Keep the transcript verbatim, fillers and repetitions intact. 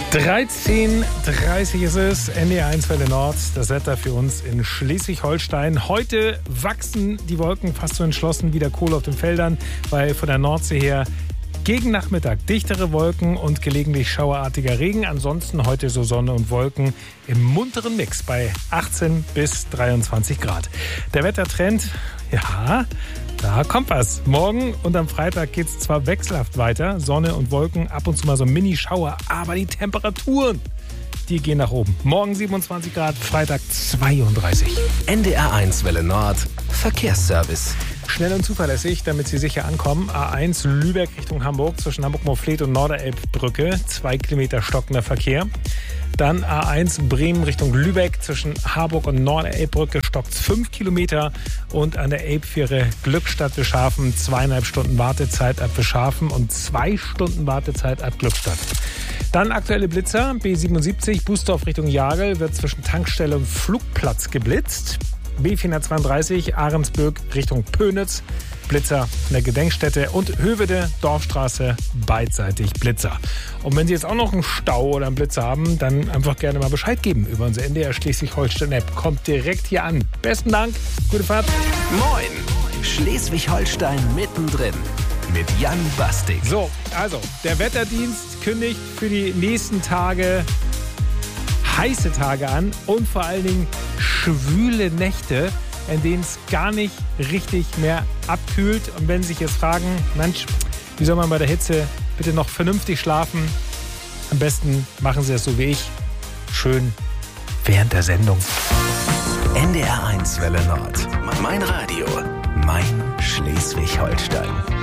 dreizehn Uhr dreißig ist es, N D R eins Welle Nord, das Wetter für uns in Schleswig-Holstein. Heute wachsen die Wolken fast so entschlossen wie der Kohl auf den Feldern, weil von der Nordsee her gegen Nachmittag dichtere Wolken und gelegentlich schauerartiger Regen. Ansonsten heute so Sonne und Wolken im munteren Mix bei achtzehn bis dreiundzwanzig Grad. Der Wettertrend, ja, da kommt was. Morgen und am Freitag geht es zwar wechselhaft weiter, Sonne und Wolken, ab und zu mal so ein Mini-Schauer, aber die Temperaturen, die gehen nach oben. Morgen siebenundzwanzig Grad, Freitag zweiunddreißig. N D R eins Welle Nord, Verkehrsservice. Schnell und zuverlässig, damit Sie sicher ankommen. A eins Lübeck Richtung Hamburg zwischen Hamburg-Moorfleet und Norderelbbrücke. Zwei Kilometer stockender Verkehr. Dann A eins Bremen Richtung Lübeck zwischen Harburg und Norderelbbrücke stockt fünf Kilometer. Und an der Elbfähre Glückstadt Bischhafen zweieinhalb Stunden Wartezeit ab Bischhafen und zwei Stunden Wartezeit ab Glückstadt. Dann aktuelle Blitzer. B siebenundsiebzig Bußdorf Richtung Jagel wird zwischen Tankstelle und Flugplatz geblitzt. B vierhundertzweiunddreißig Ahrensburg Richtung Pönitz, Blitzer in der Gedenkstätte und Höveде, Dorfstraße, beidseitig Blitzer. Und wenn Sie jetzt auch noch einen Stau oder einen Blitzer haben, dann einfach gerne mal Bescheid geben über unsere N D R Schleswig-Holstein-App. Kommt direkt hier an. Besten Dank, gute Fahrt. Moin, Schleswig-Holstein mittendrin mit Jan Bastig. So, also der Wetterdienst kündigt für die nächsten Tage heiße Tage an und vor allen Dingen schwüle Nächte, in denen es gar nicht richtig mehr abkühlt. Und wenn Sie sich jetzt fragen, Mensch, wie soll man bei der Hitze bitte noch vernünftig schlafen? Am besten machen Sie es so wie ich, schön während der Sendung. N D R eins Welle Nord, mein Radio, mein Schleswig-Holstein.